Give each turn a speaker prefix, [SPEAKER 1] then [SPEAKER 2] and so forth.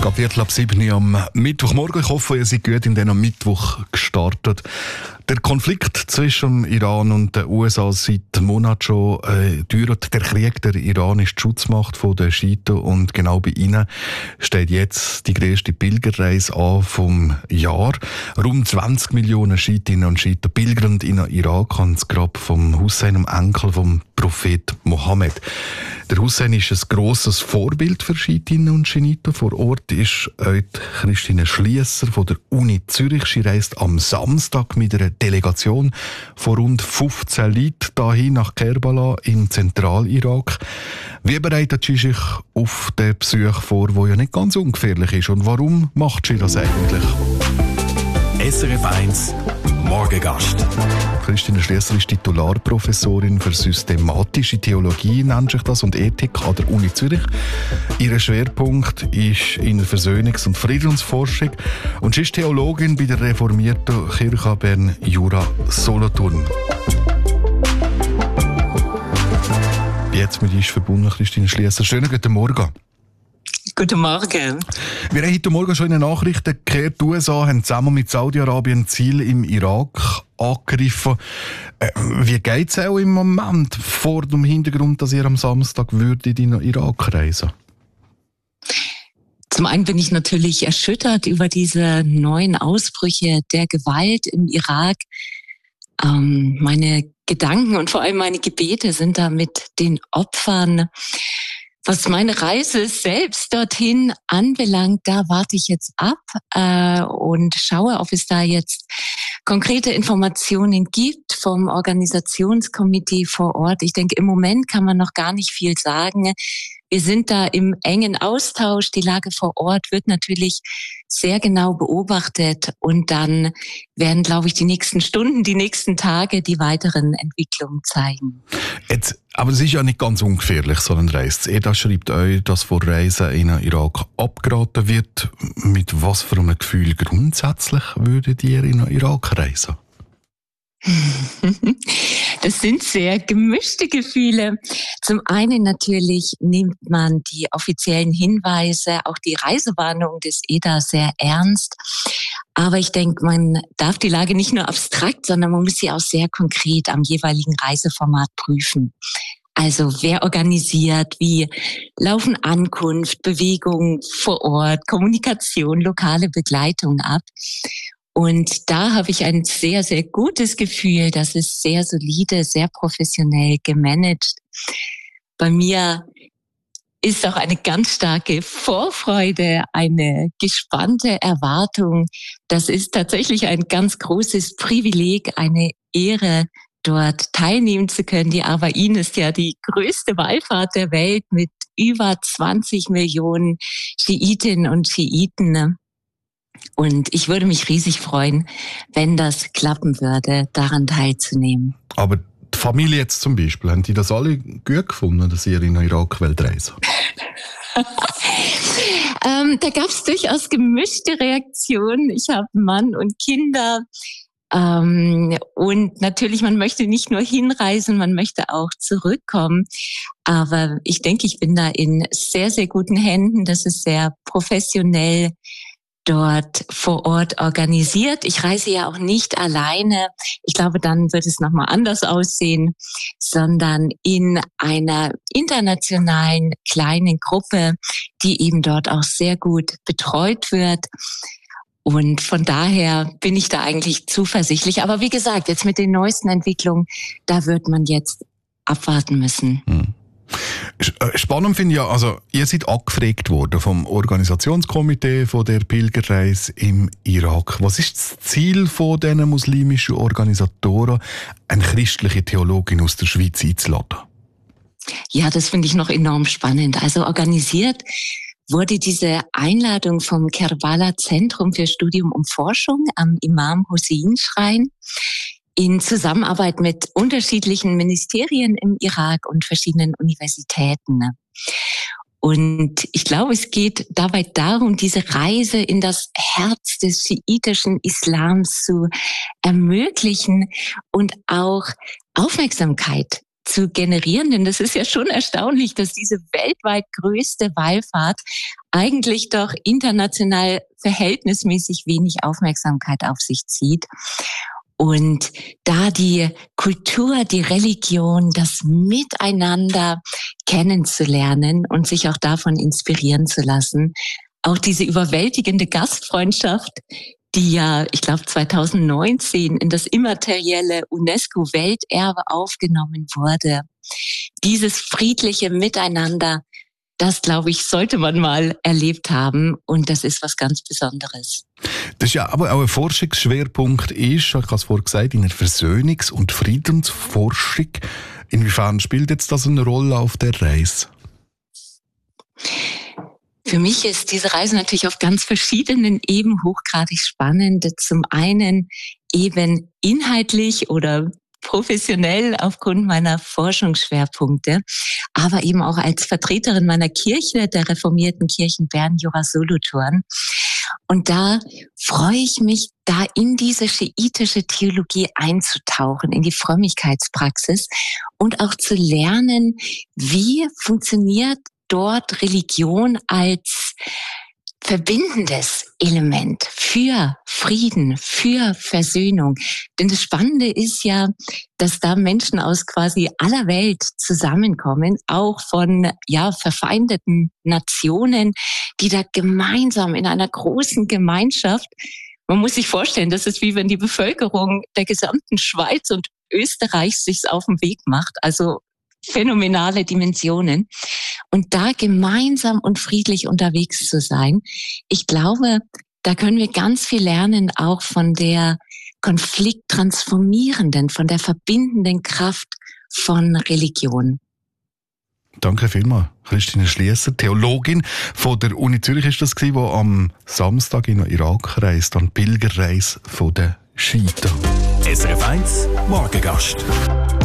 [SPEAKER 1] Ab 6:15 am Mittwochmorgen. Ich hoffe, ihr seid gut in diesen Mittwoch gestartet. Der Konflikt zwischen Iran und den USA seit Monaten schon dauert. Der Krieg der iranische Schutzmacht von den Schiiten, und genau bei ihnen steht jetzt die grösste Pilgerreise an vom Jahr. Rund 20 Millionen Schiitinnen und Schiiten pilgern in den Irak ans Grab vom Hussein, dem Enkel vom Prophet Mohammed. Der Hussein ist ein grosses Vorbild für Schiitinnen und Schiiten. Vor Ort ist heute Christine Schliesser von der Uni Zürich. Sie reist am Samstag mit einer Delegation von rund 15 Leuten dahin nach Kerbala im Zentralirak. Wie bereitet sie sich auf den Besuch vor, der ja nicht ganz ungefährlich ist? Und warum macht sie das eigentlich?
[SPEAKER 2] SRF 1 Morgengast.
[SPEAKER 1] Christine Schliesser ist Titularprofessorin für systematische Theologie, nennt sich das, und Ethik an der Uni Zürich. Ihr Schwerpunkt ist in der Versöhnungs- und Friedensforschung, und sie ist Theologin bei der reformierten Kirche Bern Jura Solothurn. Jetzt mit uns verbunden Christine Schliesser. Schönen guten Morgen.
[SPEAKER 3] Guten Morgen.
[SPEAKER 1] Wir haben heute Morgen schon in den Nachrichten gehört, die USA haben zusammen mit Saudi-Arabien Ziele im Irak angegriffen. Wie geht es auch im Moment vor dem Hintergrund, dass ihr am Samstag würdet in den Irak reisen?
[SPEAKER 3] Zum einen bin ich natürlich erschüttert über diese neuen Ausbrüche der Gewalt im Irak. Meine Gedanken und vor allem meine Gebete sind da mit den Opfern. Was meine Reise selbst dorthin anbelangt, da warte ich jetzt ab und schaue, ob es da jetzt konkrete Informationen gibt vom Organisationskomitee vor Ort. Ich denke, im Moment kann man noch gar nicht viel sagen. Wir sind da im engen Austausch. Die Lage vor Ort wird natürlich sehr genau beobachtet, und dann werden, glaube ich, die nächsten Stunden, die nächsten Tage die weiteren Entwicklungen zeigen.
[SPEAKER 1] Aber es ist ja nicht ganz ungefährlich, so eine Reise. EDA schreibt euch, dass vor Reisen in den Irak abgeraten wird. Mit was für einem Gefühl grundsätzlich würdet ihr in den Irak reisen?
[SPEAKER 3] Das sind sehr gemischte Gefühle. Zum einen natürlich nimmt man die offiziellen Hinweise, auch die Reisewarnung des EDA sehr ernst. Aber ich denke, man darf die Lage nicht nur abstrakt, sondern man muss sie auch sehr konkret am jeweiligen Reiseformat prüfen. Also wer organisiert, wie laufen Ankunft, Bewegung vor Ort, Kommunikation, lokale Begleitung ab. Und da habe ich ein sehr, sehr gutes Gefühl. Das ist sehr solide, sehr professionell gemanagt. Bei mir ist auch eine ganz starke Vorfreude, eine gespannte Erwartung. Das ist tatsächlich ein ganz großes Privileg, eine Ehre, dort teilnehmen zu können. Die Arbain ist ja die größte Wallfahrt der Welt mit über 20 Millionen Schiitinnen und Schiiten. Und ich würde mich riesig freuen, wenn das klappen würde, daran teilzunehmen.
[SPEAKER 1] Aber die Familie jetzt zum Beispiel, haben die das alle gut gefunden, dass ihr in den Irak reisen wollt?
[SPEAKER 3] Da gab es durchaus gemischte Reaktionen. Ich habe Mann und Kinder. Und natürlich, man möchte nicht nur hinreisen, man möchte auch zurückkommen. Aber ich denke, ich bin da in sehr, sehr guten Händen. Das ist sehr professionell dort vor Ort organisiert. Ich reise ja auch nicht alleine. Ich glaube, dann wird es nochmal anders aussehen, sondern in einer internationalen kleinen Gruppe, die eben dort auch sehr gut betreut wird. Und von daher bin ich da eigentlich zuversichtlich. Aber wie gesagt, jetzt mit den neuesten Entwicklungen, da wird man jetzt abwarten müssen.
[SPEAKER 1] Spannend finde ich ja, also ihr seid angefragt worden vom Organisationskomitee von der Pilgerreise im Irak. Was ist das Ziel von diesen muslimischen Organisatoren, eine christliche Theologin aus der Schweiz einzuladen?
[SPEAKER 3] Ja, das finde ich noch enorm spannend. Also organisiert wurde diese Einladung vom Kerbala Zentrum für Studium und Forschung am Imam Hussein Schrein in Zusammenarbeit mit unterschiedlichen Ministerien im Irak und verschiedenen Universitäten. Und ich glaube, es geht dabei darum, diese Reise in das Herz des schiitischen Islams zu ermöglichen und auch Aufmerksamkeit zu generieren. Denn das ist ja schon erstaunlich, dass diese weltweit größte Wallfahrt eigentlich doch international verhältnismäßig wenig Aufmerksamkeit auf sich zieht. Und da die Kultur, die Religion, das Miteinander kennenzulernen und sich auch davon inspirieren zu lassen, auch diese überwältigende Gastfreundschaft, die ja, ich glaube 2019 in das immaterielle UNESCO-Welterbe aufgenommen wurde. Dieses friedliche Miteinander, das, glaube ich, sollte man mal erlebt haben und das ist was ganz Besonderes.
[SPEAKER 1] Das ist ja aber auch ein Forschungsschwerpunkt ich habe es vorhin gesagt, in der Versöhnungs- und Friedensforschung. Inwiefern spielt jetzt das eine Rolle auf der Reise?
[SPEAKER 3] Für mich ist diese Reise natürlich auf ganz verschiedenen Ebenen hochgradig spannend. Zum einen eben inhaltlich oder professionell aufgrund meiner Forschungsschwerpunkte, aber eben auch als Vertreterin meiner Kirche, der reformierten Kirchen Bern, Jura, Solothurn. Und da freue ich mich, da in diese schiitische Theologie einzutauchen, in die Frömmigkeitspraxis und auch zu lernen, wie funktioniert dort Religion als verbindendes Element für Frieden, für Versöhnung. Denn das Spannende ist ja, dass da Menschen aus quasi aller Welt zusammenkommen, auch von verfeindeten Nationen, die da gemeinsam in einer großen Gemeinschaft, man muss sich vorstellen, das ist wie wenn die Bevölkerung der gesamten Schweiz und Österreichs sich auf den Weg macht. Also phänomenale Dimensionen. Und da gemeinsam und friedlich unterwegs zu sein, ich glaube, da können wir ganz viel lernen, auch von der konflikttransformierenden, von der verbindenden Kraft von Religion.
[SPEAKER 1] Danke vielmals, Christine Schliesser, Theologin von der Uni Zürich ist das gewesen, die am Samstag in den Irak reist, an Pilgerreise von den Schiiten.
[SPEAKER 2] SRF 1 Morgengast.